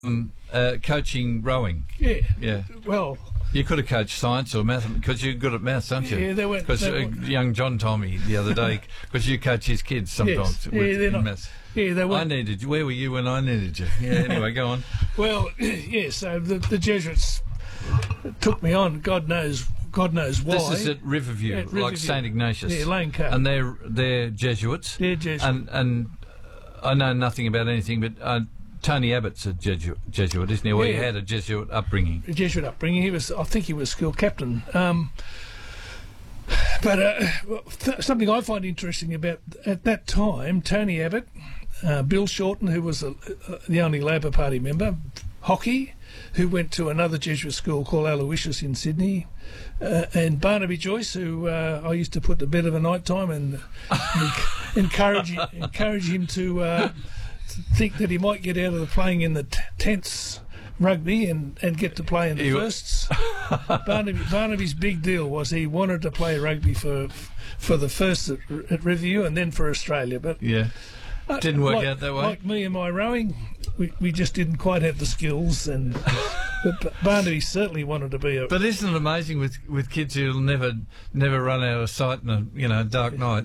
coaching rowing. Yeah. Yeah. Well, you could have coached science or math because you're good at maths, aren't you? Yeah, they weren't. Because young John told me the other day, because you coach his kids sometimes in maths. Yeah, they weren't. I needed you. Where were you when I needed you? Yeah. Anyway, go on. Well, yeah. So the Jesuits took me on. God knows why. This is at Riverview, At like Riverview. St Ignatius. Yeah, Lane Cove. And they're Jesuits. They're Jesuits. And I know nothing about anything, but Tony Abbott's a Jesuit, isn't he? Well, he had a Jesuit upbringing. A Jesuit upbringing. I think he was school captain. Something I find interesting about at that time, Tony Abbott, Bill Shorten, who was the only Labor Party member, Hockey, who went to another Jesuit school called Aloysius in Sydney, and Barnaby Joyce, who I used to put to bed of a night time and encourage him to think that he might get out of the playing in the tents rugby and get to play in the firsts. Barnaby's big deal was he wanted to play rugby for the firsts at Riverview and then for Australia, but didn't work out that way. Like me and my rowing, we just didn't quite have the skills, but Barnaby certainly wanted to be a... But isn't it amazing with kids who'll never run out of sight in a dark night?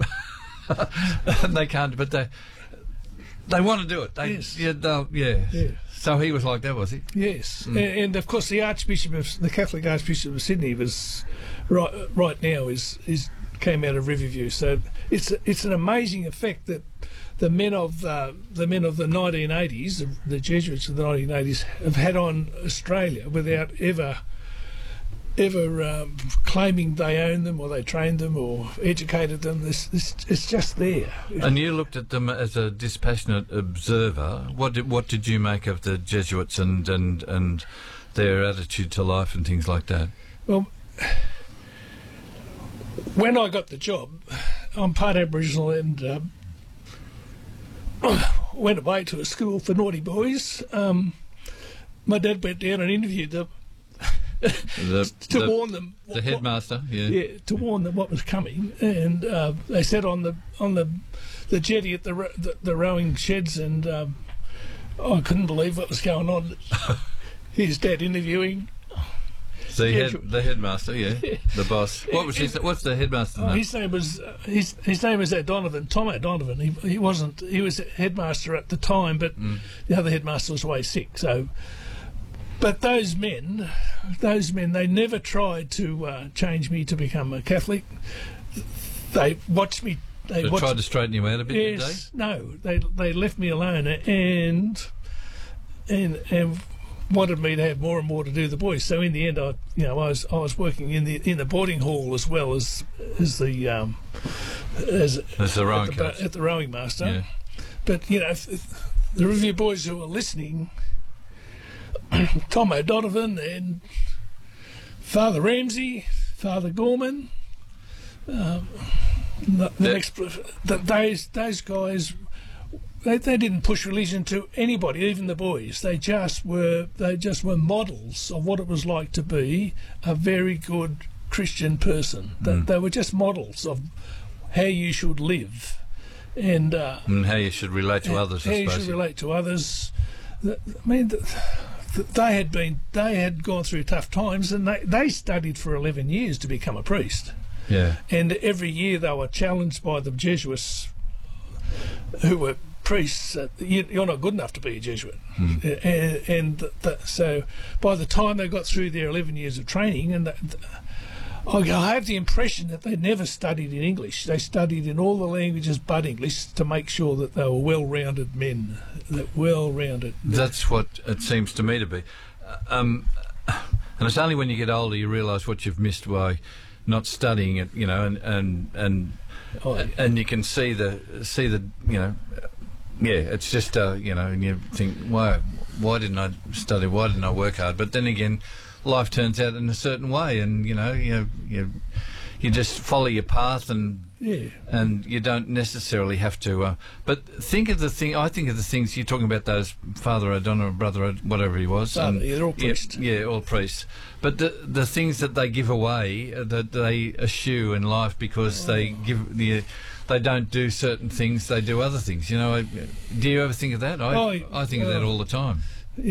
They can't, but they want to do it. Yes. So he was like that, was he? Yes, and of course the Catholic Archbishop of Sydney was right now came out of Riverview. So it's an amazing effect that the men of the 1980s, the Jesuits of the 1980s, have had on Australia without ever claiming they own them or they trained them or educated them. It's just there. And you looked at them as a dispassionate observer. What did you make of the Jesuits and their attitude to life and things like that? Well, when I got the job, I'm part Aboriginal and went away to a school for naughty boys. My dad went down and interviewed them. To warn them, the headmaster, to warn them what was coming, and they sat on the jetty at the rowing sheds, and I couldn't believe what was going on. His dad interviewing. The headmaster, the boss. What's the headmaster name? His name was O'Donovan, Tom O'Donovan. He was headmaster at the time, but the other headmaster was away sick. So. But those men, they never tried to change me to become a Catholic. They watched me. They tried to straighten you out a bit. Yes, no, they left me alone and wanted me to have more and more to do with the boys. So in the end, I was working in the boarding hall as well as the rowing coach at the rowing master. Yeah. But the Riverview boys who were listening. Tom O'Donovan and Father Ramsey, Father Gorman, those guys, they didn't push religion to anybody, even the boys. They just were models of what it was like to be a very good Christian person. They were just models of how you should live and how you should relate to others. How you should relate to others. They had gone through tough times, and they studied for 11 years to become a priest. Yeah. And every year they were challenged by the Jesuits, who were priests. You're not good enough to be a Jesuit. So by the time they got through their 11 years of training, and I have the impression that they never studied in English. They studied in all the languages but English to make sure that they were well-rounded men. That's what it seems to me to be. And it's only when you get older you realise what you've missed by not studying it, and you can see the it's just and you think, why didn't I study? Why didn't I work hard? But then again, life turns out in a certain way, and you just follow your path, and you don't necessarily have to. But I think of the things you're talking about. Those Father O'Donnell, Brother, whatever he was. They're all priests. Yeah, all priests. But the things that they give away, that they eschew in life because they don't do certain things, they do other things. Do you ever think of that? I think of that all the time.